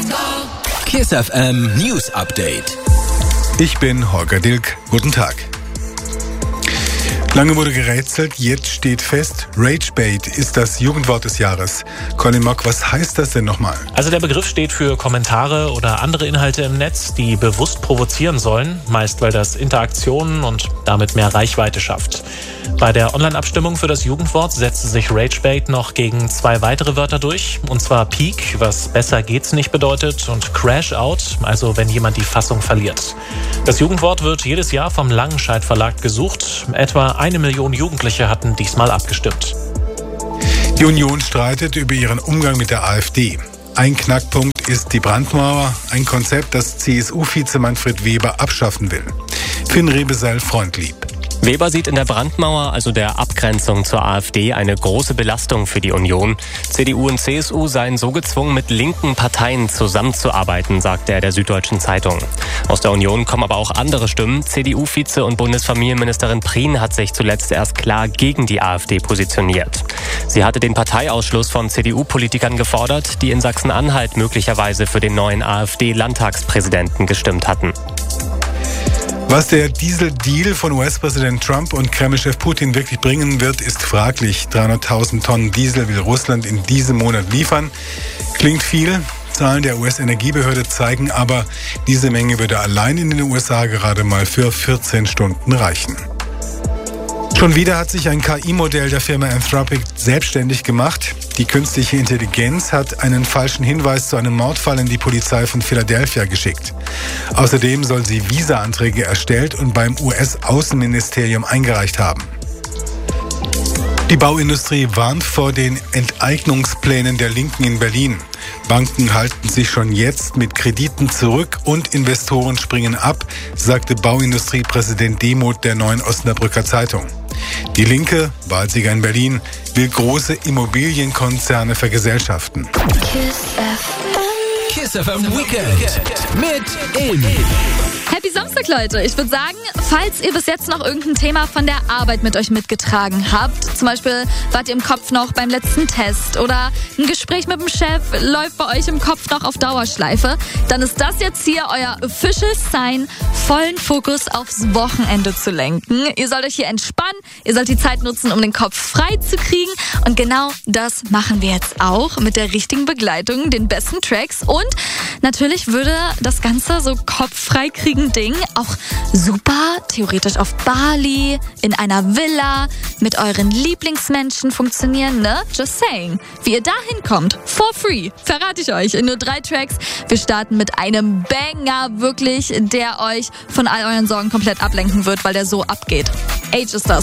KISS FM News Update. Ich bin Holger Dilk. Guten Tag. Lange wurde gerätselt, jetzt steht fest, Ragebait ist das Jugendwort des Jahres. Colin Mock, was heißt das denn nochmal? Also der Begriff steht für Kommentare oder andere Inhalte im Netz, die bewusst provozieren sollen, meist weil das Interaktionen und damit mehr Reichweite schafft. Bei der Online-Abstimmung für das Jugendwort setzte sich Ragebait noch gegen 2 weitere Wörter durch, und zwar Peak, was besser geht's nicht bedeutet, und Crash Out, also wenn jemand die Fassung verliert. Das Jugendwort wird jedes Jahr vom Langenscheidt Verlag gesucht. Etwa 1 Million Jugendliche hatten diesmal abgestimmt. Die Union streitet über ihren Umgang mit der AfD. Ein Knackpunkt ist die Brandmauer, ein Konzept, das CSU-Vize Manfred Weber abschaffen will. Finn Rebeseil Freundlieb. Weber sieht in der Brandmauer, also der Abgrenzung zur AfD, eine große Belastung für die Union. CDU und CSU seien so gezwungen, mit linken Parteien zusammenzuarbeiten, sagte er der Süddeutschen Zeitung. Aus der Union kommen aber auch andere Stimmen. CDU-Vize und Bundesfamilienministerin Prien hat sich zuletzt erst klar gegen die AfD positioniert. Sie hatte den Parteiausschluss von CDU-Politikern gefordert, die in Sachsen-Anhalt möglicherweise für den neuen AfD-Landtagspräsidenten gestimmt hatten. Was der Diesel-Deal von US-Präsident Trump und Kreml-Chef Putin wirklich bringen wird, ist fraglich. 300.000 Tonnen Diesel will Russland in diesem Monat liefern. Klingt viel. Zahlen der US-Energiebehörde zeigen aber, diese Menge würde allein in den USA gerade mal für 14 Stunden reichen. Schon wieder hat sich ein KI-Modell der Firma Anthropic selbstständig gemacht. Die künstliche Intelligenz hat einen falschen Hinweis zu einem Mordfall in die Polizei von Philadelphia geschickt. Außerdem soll sie Visa-Anträge erstellt und beim US-Außenministerium eingereicht haben. Die Bauindustrie warnt vor den Enteignungsplänen der Linken in Berlin. Banken halten sich schon jetzt mit Krediten zurück und Investoren springen ab, sagte Bauindustriepräsident Demuth der Neuen Osnabrücker Zeitung. Die Linke, Wahlsieger in Berlin, will große Immobilienkonzerne vergesellschaften. KISS FM Weekend mit In. Happy Samstag, Leute. Ich würde sagen, falls ihr bis jetzt noch irgendein Thema von der Arbeit mit euch mitgetragen habt, zum Beispiel wart ihr im Kopf noch beim letzten Test oder ein Gespräch mit dem Chef läuft bei euch im Kopf noch auf Dauerschleife, dann ist das jetzt hier euer official Sign, vollen Fokus aufs Wochenende zu lenken. Ihr sollt euch hier entspannen, ihr sollt die Zeit nutzen, um den Kopf frei zu kriegen, und genau das machen wir jetzt auch mit der richtigen Begleitung, den besten Tracks, und natürlich würde das Ganze so kopffrei kriegen Ding auch super theoretisch auf Bali, in einer Villa, mit euren Lieblingsmenschen funktionieren, ne? Just saying. Wie ihr da hinkommt, for free, verrate ich euch in nur 3 Tracks. Wir starten mit einem Banger, wirklich, der euch von all euren Sorgen komplett ablenken wird, weil der so abgeht. Age ist das.